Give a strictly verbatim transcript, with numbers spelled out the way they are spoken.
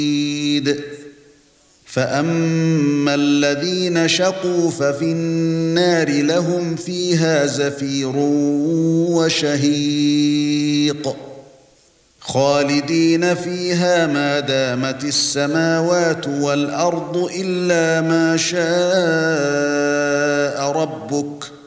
فأما الذين شقوا ففي النار لهم فيها زفير وشهيق خالدين فيها ما دامت السماوات والأرض إلا ما شاء ربك